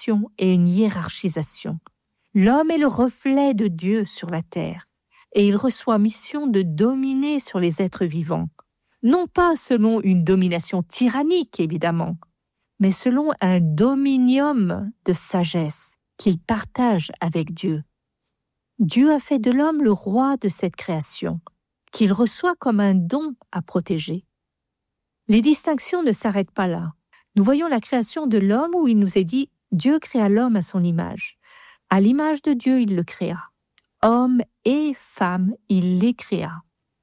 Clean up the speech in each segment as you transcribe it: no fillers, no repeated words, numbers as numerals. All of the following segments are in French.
séparation et une hiérarchisation. L'homme est le reflet de Dieu sur la terre et il reçoit mission de dominer sur les êtres vivants. Non pas selon une domination tyrannique, évidemment, mais selon un dominium de sagesse qu'il partage avec Dieu. Dieu a fait de l'homme le roi de cette création, qu'il reçoit comme un don à protéger. Les distinctions ne s'arrêtent pas là. Nous voyons la création de l'homme où il nous est dit « Dieu créa l'homme à son image ». À l'image de Dieu, il le créa. Homme et femme, il les créa.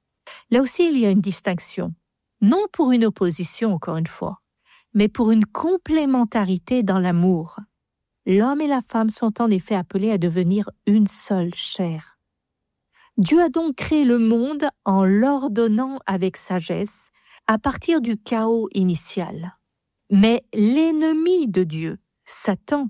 Là aussi, il y a une distinction. Non pour une opposition, encore une fois, mais pour une complémentarité dans l'amour. L'homme et la femme sont en effet appelés à devenir une seule chair. Dieu a donc créé le monde en l'ordonnant avec sagesse à partir du chaos initial. Mais l'ennemi de Dieu, Satan,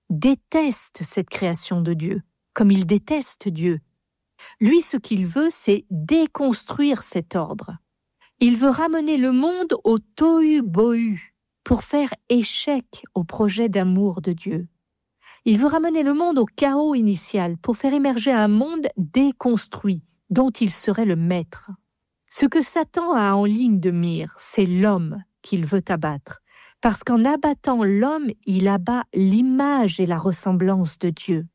déteste cette création de Dieu, comme il déteste Dieu. Lui, ce qu'il veut, c'est déconstruire cet ordre. Il veut ramener le monde au tohu-bohu pour faire échec au projet d'amour de Dieu. Il veut ramener le monde au chaos initial pour faire émerger un monde déconstruit dont il serait le maître. Ce que Satan a en ligne de mire, c'est l'homme qu'il veut abattre. Parce qu'en abattant l'homme, il abat l'image et la ressemblance de Dieu.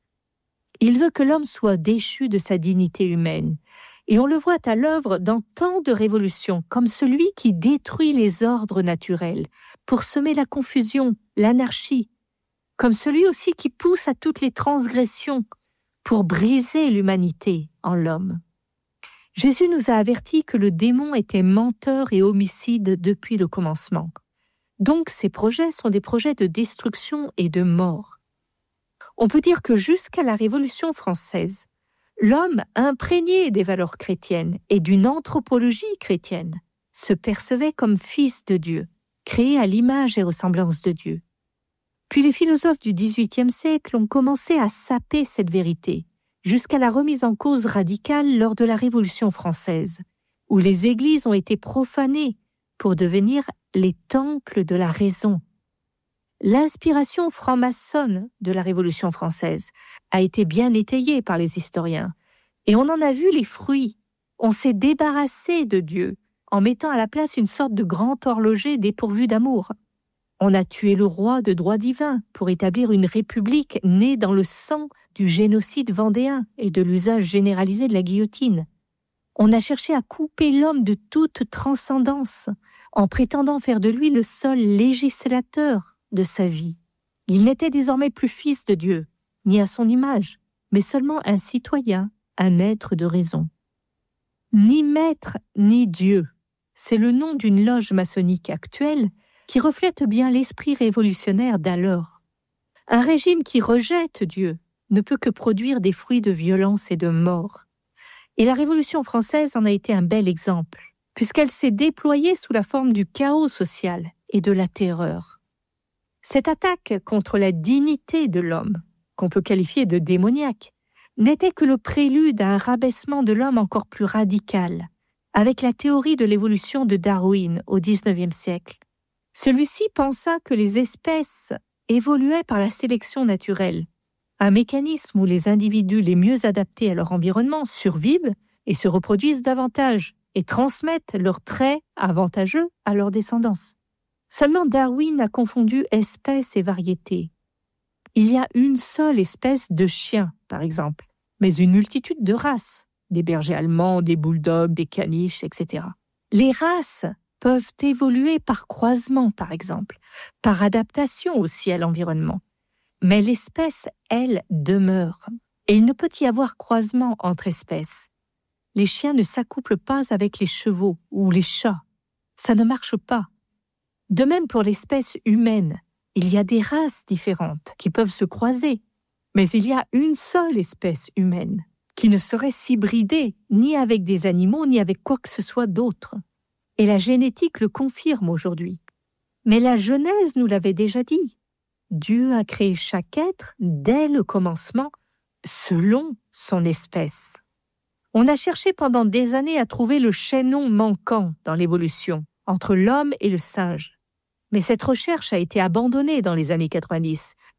Il veut que l'homme soit déchu de sa dignité humaine. Et on le voit à l'œuvre dans tant de révolutions, comme celui qui détruit les ordres naturels pour semer la confusion, l'anarchie, comme celui aussi qui pousse à toutes les transgressions pour briser l'humanité en l'homme. Jésus nous a avertis que le démon était menteur et homicide depuis le commencement. Donc ces projets sont des projets de destruction et de mort. On peut dire que jusqu'à la Révolution française, l'homme imprégné des valeurs chrétiennes et d'une anthropologie chrétienne se percevait comme fils de Dieu, créé à l'image et ressemblance de Dieu. Puis les philosophes du XVIIIe siècle ont commencé à saper cette vérité, jusqu'à la remise en cause radicale lors de la Révolution française, où les églises ont été profanées pour devenir les temples de la raison. L'inspiration franc-maçonne de la Révolution française a été bien étayée par les historiens, et on en a vu les fruits. On s'est débarrassé de Dieu en mettant à la place une sorte de grand horloger dépourvu d'amour. On a tué le roi de droit divin pour établir une république née dans le sang du génocide vendéen et de l'usage généralisé de la guillotine. On a cherché à couper l'homme de toute transcendance en prétendant faire de lui le seul législateur de sa vie. Il n'était désormais plus fils de Dieu, ni à son image, mais seulement un citoyen, un être de raison. Ni maître, ni Dieu, c'est le nom d'une loge maçonnique actuelle qui reflète bien l'esprit révolutionnaire d'alors. Un régime qui rejette Dieu ne peut que produire des fruits de violence et de mort. Et la Révolution française en a été un bel exemple, puisqu'elle s'est déployée sous la forme du chaos social et de la terreur. Cette attaque contre la dignité de l'homme, qu'on peut qualifier de démoniaque, n'était que le prélude à un rabaissement de l'homme encore plus radical, avec la théorie de l'évolution de Darwin au XIXe siècle. Celui-ci pensa que les espèces évoluaient par la sélection naturelle, un mécanisme où les individus les mieux adaptés à leur environnement survivent et se reproduisent davantage et transmettent leurs traits avantageux à leur descendance. Seulement Darwin a confondu espèces et variétés. Il y a une seule espèce de chien, par exemple, mais une multitude de races, des bergers allemands, des bulldogs, des caniches, etc. Les races peuvent évoluer par croisement, par exemple, par adaptation aussi à l'environnement. Mais l'espèce, elle, demeure. Et il ne peut y avoir croisement entre espèces. Les chiens ne s'accouplent pas avec les chevaux ou les chats. Ça ne marche pas. De même pour l'espèce humaine, il y a des races différentes qui peuvent se croiser. Mais il y a une seule espèce humaine qui ne saurait s'hybrider ni avec des animaux ni avec quoi que ce soit d'autre. Et la génétique le confirme aujourd'hui. Mais la Genèse nous l'avait déjà dit. Dieu a créé chaque être dès le commencement selon son espèce. On a cherché pendant des années à trouver le chaînon manquant dans l'évolution entre l'homme et le singe. Mais cette recherche a été abandonnée dans les années 90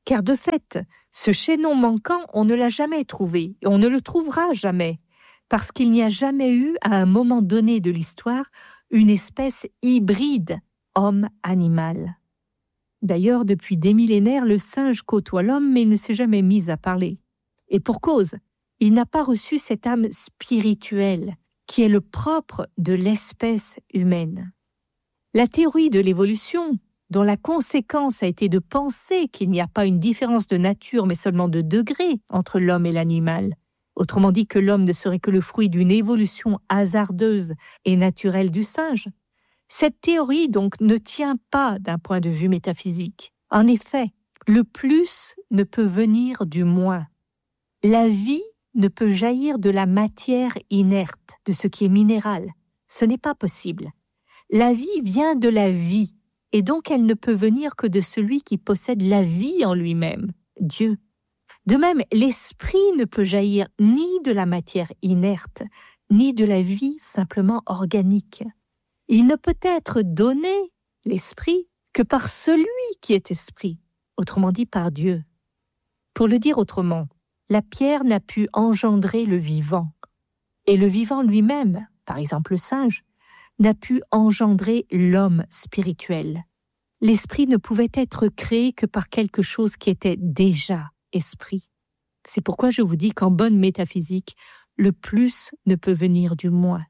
Car de fait, ce chaînon manquant, on ne l'a jamais trouvé et on ne le trouvera jamais, parce qu'il n'y a jamais eu, à un moment donné de l'histoire, une espèce hybride homme-animal. D'ailleurs, depuis des millénaires, le singe côtoie l'homme, mais il ne s'est jamais mis à parler. Et pour cause, il n'a pas reçu cette âme spirituelle qui est le propre de l'espèce humaine. La théorie de l'évolution, dont la conséquence a été de penser qu'il n'y a pas une différence de nature, mais seulement de degré entre l'homme et l'animal, autrement dit que l'homme ne serait que le fruit d'une évolution hasardeuse et naturelle du singe, cette théorie donc ne tient pas d'un point de vue métaphysique. En effet, le plus ne peut venir du moins. La vie ne peut jaillir de la matière inerte, de ce qui est minéral. Ce n'est pas possible. La vie vient de la vie, et donc elle ne peut venir que de celui qui possède la vie en lui-même, Dieu. De même, l'esprit ne peut jaillir ni de la matière inerte, ni de la vie simplement organique. Il ne peut être donné, l'esprit, que par celui qui est esprit, autrement dit par Dieu. Pour le dire autrement, la pierre n'a pu engendrer le vivant, et le vivant lui-même, par exemple le singe, n'a pu engendrer l'homme spirituel. L'esprit ne pouvait être créé que par quelque chose qui était déjà esprit. C'est pourquoi je vous dis qu'en bonne métaphysique, le plus ne peut venir du moins.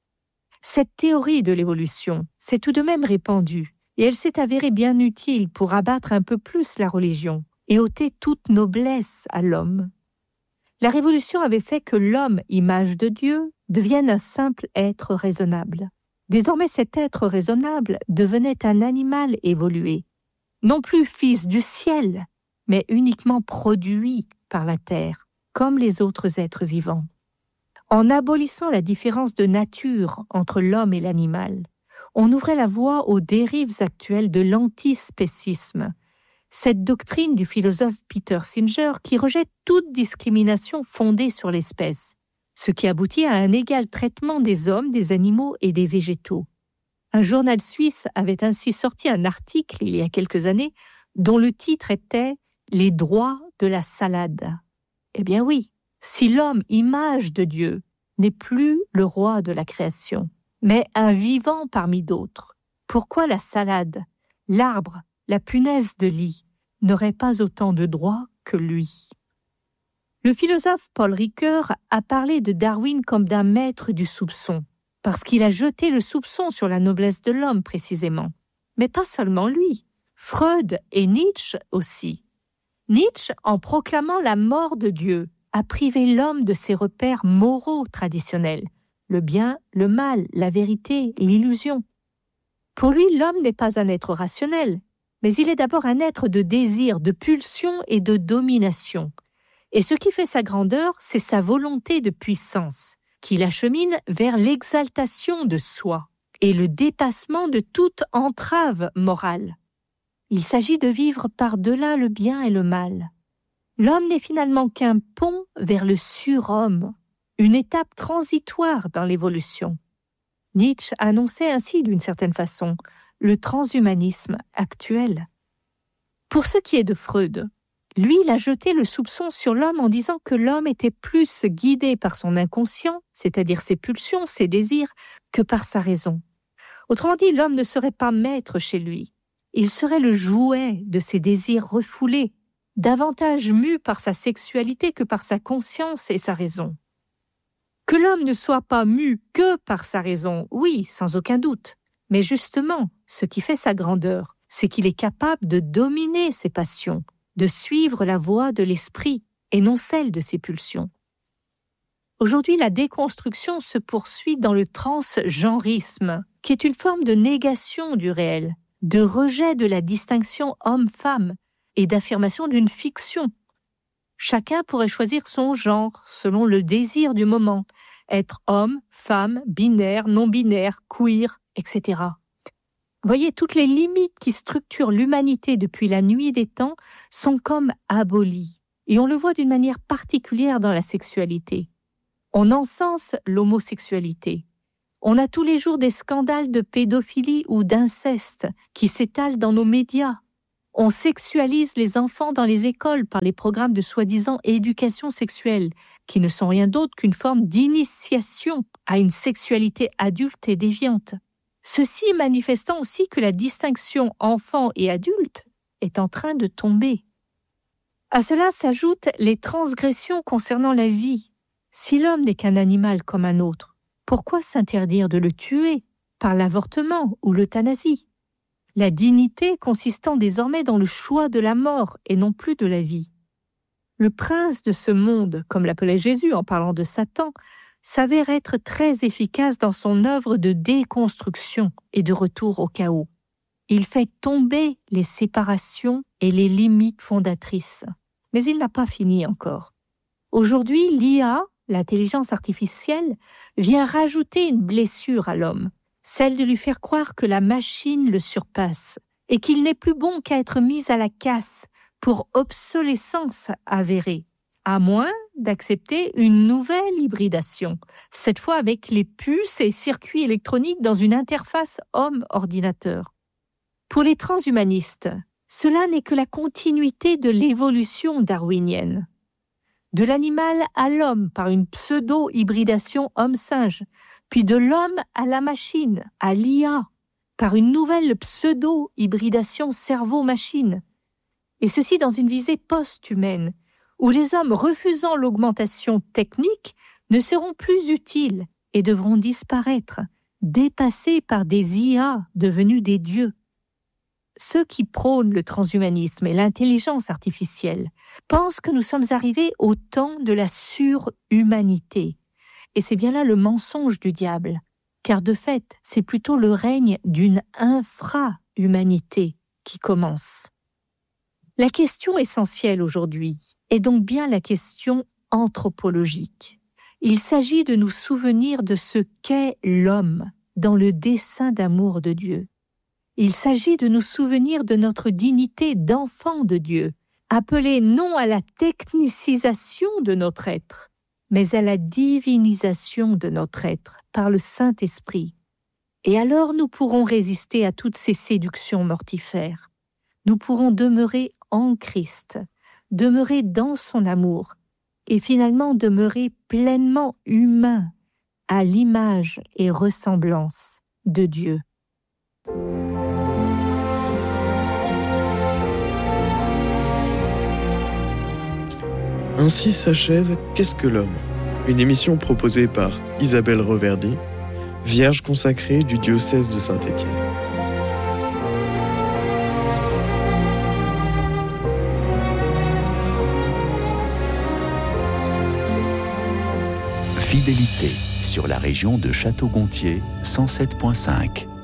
Cette théorie de l'évolution s'est tout de même répandue et elle s'est avérée bien utile pour abattre un peu plus la religion et ôter toute noblesse à l'homme. La révolution avait fait que l'homme, image de Dieu, devienne un simple être raisonnable. Désormais, cet être raisonnable devenait un animal évolué, non plus fils du ciel, mais uniquement produit par la terre, comme les autres êtres vivants. En abolissant la différence de nature entre l'homme et l'animal, on ouvrait la voie aux dérives actuelles de l'antispécisme, cette doctrine du philosophe Peter Singer qui rejette toute discrimination fondée sur l'espèce, ce qui aboutit à un égal traitement des hommes, des animaux et des végétaux. Un journal suisse avait ainsi sorti un article il y a quelques années dont le titre était « Les droits de la salade ». Eh bien oui, si l'homme, image de Dieu, n'est plus le roi de la création, mais un vivant parmi d'autres, pourquoi la salade, l'arbre, la punaise de lit n'auraient pas autant de droits que lui? Le philosophe Paul Ricoeur a parlé de Darwin comme d'un maître du soupçon, parce qu'il a jeté le soupçon sur la noblesse de l'homme précisément. Mais pas seulement lui, Freud et Nietzsche aussi. Nietzsche, en proclamant la mort de Dieu, a privé l'homme de ses repères moraux traditionnels, le bien, le mal, la vérité, l'illusion. Pour lui, l'homme n'est pas un être rationnel, mais il est d'abord un être de désir, de pulsion et de domination. Et ce qui fait sa grandeur, c'est sa volonté de puissance, qui l'achemine vers l'exaltation de soi et le dépassement de toute entrave morale. Il s'agit de vivre par-delà le bien et le mal. L'homme n'est finalement qu'un pont vers le surhomme, une étape transitoire dans l'évolution. Nietzsche annonçait ainsi, d'une certaine façon, le transhumanisme actuel. Pour ce qui est de Freud, lui, il a jeté le soupçon sur l'homme en disant que l'homme était plus guidé par son inconscient, c'est-à-dire ses pulsions, ses désirs, que par sa raison. Autrement dit, l'homme ne serait pas maître chez lui. Il serait le jouet de ses désirs refoulés, davantage mu par sa sexualité que par sa conscience et sa raison. Que l'homme ne soit pas mu que par sa raison, oui, sans aucun doute. Mais justement, ce qui fait sa grandeur, c'est qu'il est capable de dominer ses passions, de suivre la voie de l'esprit et non celle de ses pulsions. Aujourd'hui, la déconstruction se poursuit dans le transgenrisme, qui est une forme de négation du réel, de rejet de la distinction homme-femme et d'affirmation d'une fiction. Chacun pourrait choisir son genre selon le désir du moment, être homme, femme, binaire, non-binaire, queer, etc. Voyez, toutes les limites qui structurent l'humanité depuis la nuit des temps sont comme abolies. Et on le voit d'une manière particulière dans la sexualité. On encense l'homosexualité. On a tous les jours des scandales de pédophilie ou d'inceste qui s'étalent dans nos médias. On sexualise les enfants dans les écoles par les programmes de soi-disant éducation sexuelle, qui ne sont rien d'autre qu'une forme d'initiation à une sexualité adulte et déviante. Ceci manifestant aussi que la distinction enfant et adulte est en train de tomber. À cela s'ajoutent les transgressions concernant la vie. Si l'homme n'est qu'un animal comme un autre, pourquoi s'interdire de le tuer par l'avortement ou l'euthanasie ? La dignité consistant désormais dans le choix de la mort et non plus de la vie. Le prince de ce monde, comme l'appelait Jésus en parlant de Satan, s'avère être très efficace dans son œuvre de déconstruction et de retour au chaos. Il fait tomber les séparations et les limites fondatrices. Mais il n'a pas fini encore. Aujourd'hui, l'IA, l'intelligence artificielle, vient rajouter une blessure à l'homme, celle de lui faire croire que la machine le surpasse et qu'il n'est plus bon qu'à être mis à la casse pour obsolescence avérée, à moins d'accepter une nouvelle hybridation, cette fois avec les puces et circuits électroniques dans une interface homme-ordinateur. Pour les transhumanistes, cela n'est que la continuité de l'évolution darwinienne. De l'animal à l'homme par une pseudo-hybridation homme-singe, puis de l'homme à la machine, à l'IA, par une nouvelle pseudo-hybridation cerveau-machine. Et ceci dans une visée post-humaine, où les hommes refusant l'augmentation technique ne seront plus utiles et devront disparaître, dépassés par des IA devenus des dieux. Ceux qui prônent le transhumanisme et l'intelligence artificielle pensent que nous sommes arrivés au temps de la surhumanité. Et c'est bien là le mensonge du diable, car de fait, c'est plutôt le règne d'une infra-humanité qui commence. La question essentielle aujourd'hui est donc bien la question anthropologique. Il s'agit de nous souvenir de ce qu'est l'homme dans le dessein d'amour de Dieu. Il s'agit de nous souvenir de notre dignité d'enfant de Dieu, appelée non à la technicisation de notre être, mais à la divinisation de notre être par le Saint-Esprit. Et alors nous pourrons résister à toutes ces séductions mortifères. Nous pourrons demeurer en Christ, demeurer dans son amour, et finalement demeurer pleinement humains, à l'image et ressemblance de Dieu. Ainsi s'achève Qu'est-ce que l'homme ? Une émission proposée par Isabelle Reverdy, vierge consacrée du diocèse de Saint-Étienne. Fidélité sur la région de Château-Gontier 107.5.